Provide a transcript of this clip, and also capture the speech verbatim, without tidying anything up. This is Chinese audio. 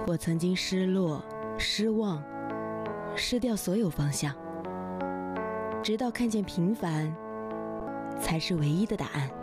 我曾经失落、失望，失掉所有方向，直到看见平凡才是唯一的答案。